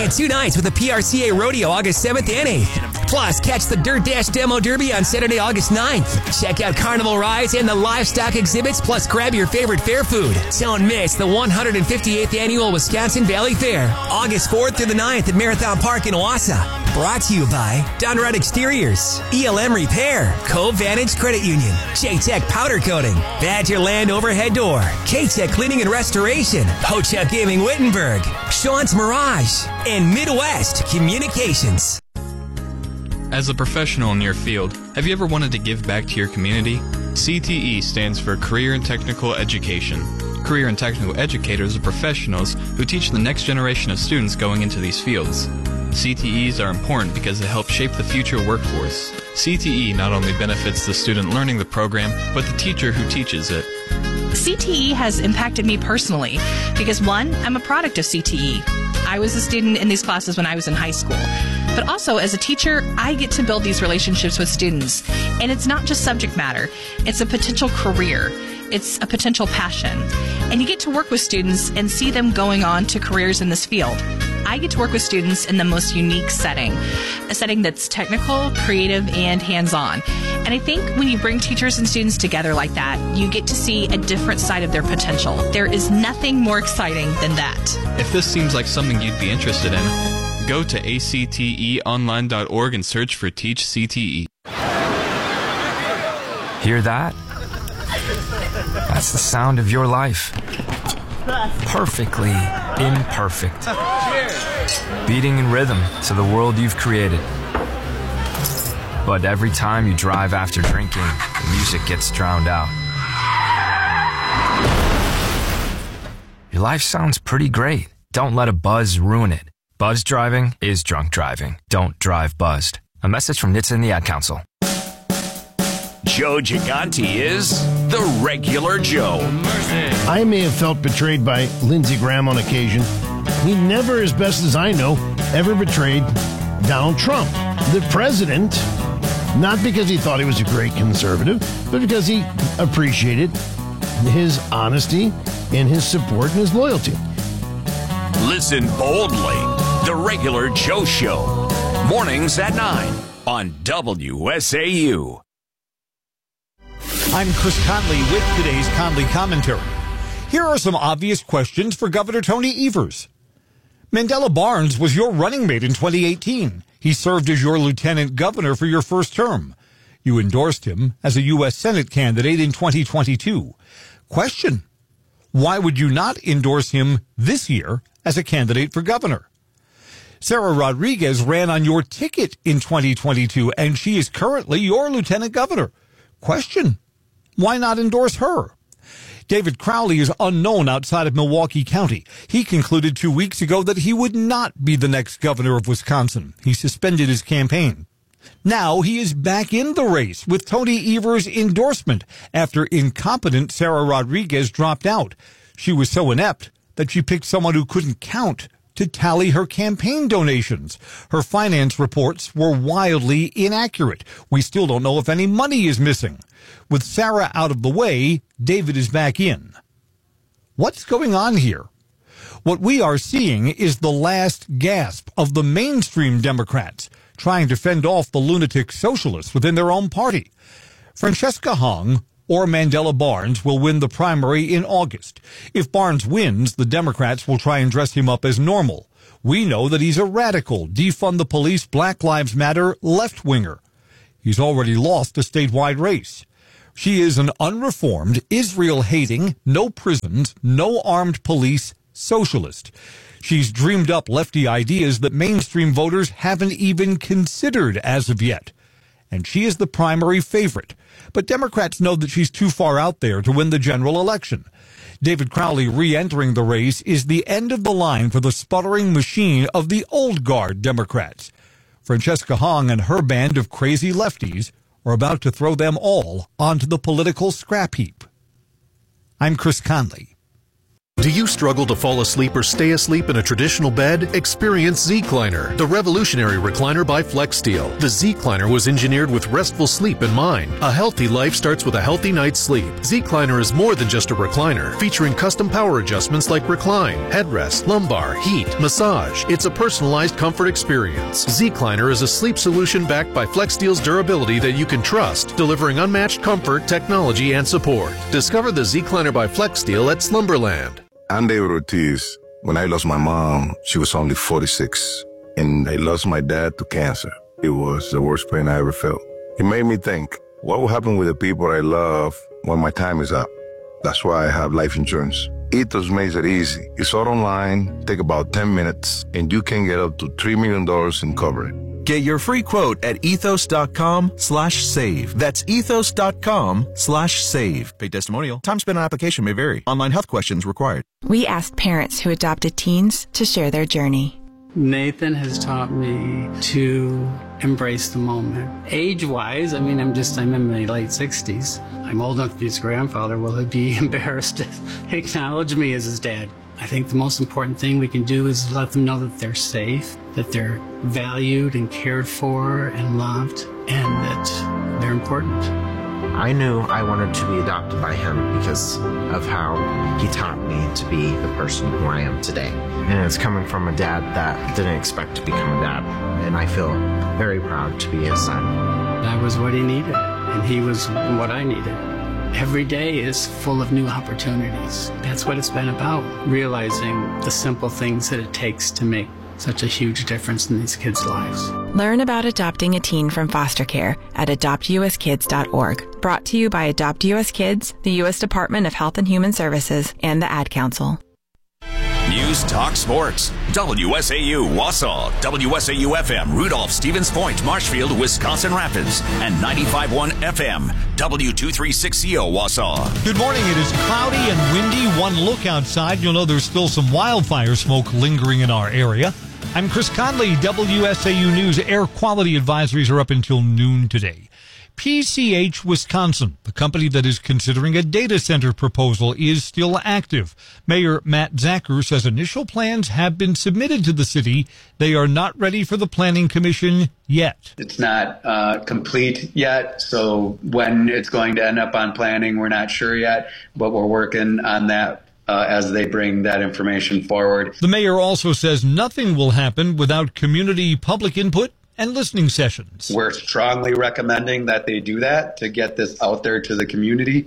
And 2 nights with the PRCA Rodeo August 7th and 8th. Plus, catch the Dirt Dash Demo Derby on Saturday, August 9th. Check out carnival rides and the livestock exhibits, plus grab your favorite fair food. Don't miss the 158th Annual Wisconsin Valley Fair, August 4th through the 9th at Marathon Park in Wausau. Brought to you by Dunrod Exteriors, ELM Repair, Cove Vantage Credit Union, J-Tech Powder Coating, Badgerland Overhead Door, K-Tech Cleaning and Restoration, Ho-Chef Gaming Wittenberg, Sean's Mirage, and Midwest Communications. As a professional in your field, have you ever wanted to give back to your community? CTE stands for Career and Technical Education. Career and Technical Educators are professionals who teach the next generation of students going into these fields. CTEs are important because they help shape the future workforce. CTE not only benefits the student learning the program, but the teacher who teaches it. CTE has impacted me personally because, one, I'm a product of CTE. I was a student in these classes when I was in high school. But also, as a teacher, I get to build these relationships with students. And it's not just subject matter. It's a potential career. It's a potential passion. And you get to work with students and see them going on to careers in this field. I get to work with students in the most unique setting, a setting that's technical, creative, and hands-on. And I think when you bring teachers and students together like that, you get to see a different side of their potential. There is nothing more exciting than that. If this seems like something you'd be interested in, go to acteonline.org and search for Teach CTE. Hear that? That's the sound of your life. Perfectly imperfect. Beating in rhythm to the world you've created. But every time you drive after drinking, the music gets drowned out. Your life sounds pretty great. Don't let a buzz ruin it. Buzz driving is drunk driving. Don't drive buzzed. A message from NHTSA and the Ad Council. Joe Gigante is the regular Joe. I may have felt betrayed by Lindsey Graham on occasion. He never, as best as I know, ever betrayed Donald Trump, the president, not because he thought he was a great conservative, but because he appreciated his honesty and his support and his loyalty. Listen boldly. The Regular Joe Show. Mornings at 9 on WSAU. I'm Chris Conley with today's Conley Commentary. Here are some obvious questions for Governor Tony Evers. Mandela Barnes was your running mate in 2018. He served as your lieutenant governor for your first term. You endorsed him as a U.S. Senate candidate in 2022. Question: why would you not endorse him this year as a candidate for governor? Sarah Rodriguez ran on your ticket in 2022, and she is currently your lieutenant governor. Question: why not endorse her? David Crowley is unknown outside of Milwaukee County. He concluded 2 weeks ago that he would not be the next governor of Wisconsin. He suspended his campaign. Now he is back in the race with Tony Evers' endorsement after incompetent Sarah Rodriguez dropped out. She was so inept that she picked someone who couldn't count to tally her campaign donations. Her finance reports were wildly inaccurate. We still don't know if any money is missing. With Sarah out of the way, David is back in. What's going on here? What we are seeing is the last gasp of the mainstream Democrats trying to fend off the lunatic socialists within their own party. Francesca Hong or Mandela Barnes will win the primary in August. If Barnes wins, the Democrats will try and dress him up as normal. We know that he's a radical, defund the police, Black Lives Matter left-winger. He's already lost a statewide race. She is an unreformed, Israel-hating, no prisons, no armed police socialist. She's dreamed up lefty ideas that mainstream voters haven't even considered as of yet. And she is the primary favorite. But Democrats know that she's too far out there to win the general election. David Crowley re-entering the race is the end of the line for the sputtering machine of the old guard Democrats. Francesca Hong and her band of crazy lefties are about to throw them all onto the political scrap heap. I'm Chris Conley. Do you struggle to fall asleep or stay asleep in a traditional bed? Experience Z-Cliner, the revolutionary recliner by FlexSteel. The Z-Cliner was engineered with restful sleep in mind. A healthy life starts with a healthy night's sleep. Z-Cliner is more than just a recliner, featuring custom power adjustments like recline, headrest, lumbar, heat, massage. It's a personalized comfort experience. Z-Cliner is a sleep solution backed by FlexSteel's durability that you can trust, delivering unmatched comfort, technology, and support. Discover the Z-Cliner by FlexSteel at Slumberland. I'm David Ortiz. When I lost my mom, she was only 46, and I lost my dad to cancer. It was the worst pain I ever felt. It made me think, what will happen with the people I love when my time is up? That's why I have life insurance. Ethos makes it easy. It's all online, take about 10 minutes, and you can get up to $3 million in coverage. Get your free quote at ethos.com/save. That's ethos.com/save. Paid testimonial. Time spent on application may vary. Online health questions required. We asked parents who adopted teens to share their journey. Nathan has taught me to embrace the moment. Age-wise, I'm in my late 60s. I'm old enough to be his grandfather. Will he be embarrassed to acknowledge me as his dad? I think the most important thing we can do is let them know that they're safe, that they're valued and cared for and loved, and that they're important. I knew I wanted to be adopted by him because of how he taught me to be the person who I am today. And it's coming from a dad that didn't expect to become a dad. And I feel very proud to be his son. I was what he needed, and he was what I needed. Every day is full of new opportunities. That's what it's been about, realizing the simple things that it takes to make such a huge difference in these kids' lives. Learn about adopting a teen from foster care at adoptuskids.org. Brought to you by Adopt US Kids, the U.S. Department of Health and Human Services, and the Ad Council. News Talk Sports. WSAU Wausau, WSAU-FM Rudolph, Stevens Point, Marshfield, Wisconsin Rapids, and 95.1 FM, W236CO Wausau. Good morning. It is cloudy and windy. One look outside, you'll know there's still some wildfire smoke lingering in our area. I'm Chris Conley. WSAU News air quality advisories are up until noon today. PCH Wisconsin, the company that is considering a data center proposal, is still active. Mayor Matt Zacher says initial plans have been submitted to the city. They are not ready for the Planning Commission yet. It's not complete yet, so when it's going to end up on planning, we're not sure yet, but we're working on that as they bring that information forward. The mayor also says nothing will happen without community public input and listening sessions. We're strongly recommending that they do that to get this out there to the community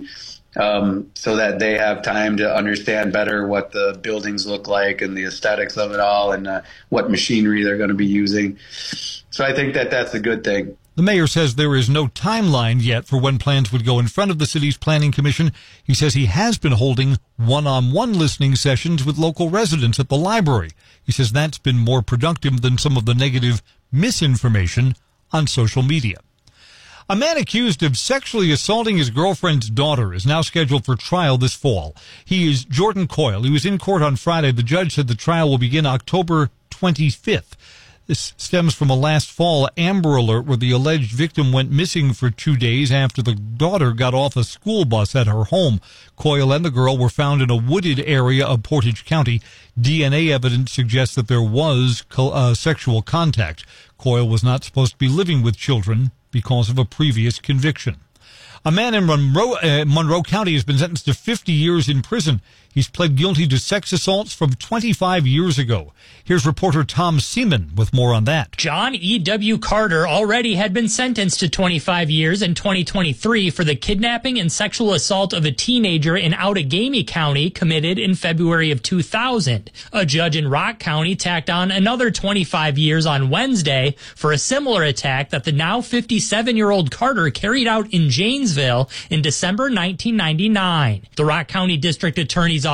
so that they have time to understand better what the buildings look like and the aesthetics of it all and what machinery they're going to be using. So I think that that's a good thing. The mayor says there is no timeline yet for when plans would go in front of the city's planning commission. He says he has been holding one-on-one listening sessions with local residents at the library. He says that's been more productive than some of the negative misinformation on social media. A man accused of sexually assaulting his girlfriend's daughter is now scheduled for trial this fall. He is Jordan Coyle. He was in court on Friday. The judge said the trial will begin October 25th. This stems from a last fall Amber Alert where the alleged victim went missing for 2 days after the daughter got off a school bus at her home. Coyle and the girl were found in a wooded area of Portage County. DNA evidence suggests that there was sexual contact. Coyle was not supposed to be living with children because of a previous conviction. A man in Monroe County has been sentenced to 50 years in prison. He's pled guilty to sex assaults from 25 years ago. Here's reporter Tom Seaman with more on that. John E.W. Carter already had been sentenced to 25 years in 2023 for the kidnapping and sexual assault of a teenager in Outagamie County committed in February of 2000. A judge in Rock County tacked on another 25 years on Wednesday for a similar attack that the now 57-year-old Carter carried out in Janesville in December 1999. The Rock County District Attorney's